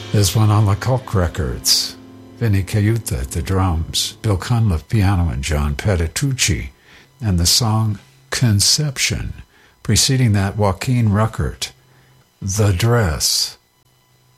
There's one on LeCoq Records. Vinny Cayuta at the drums, Bill Cunliffe piano, and John Petitucci, and the song Conception. Preceding that, Joaquin Ruckert, The Dress.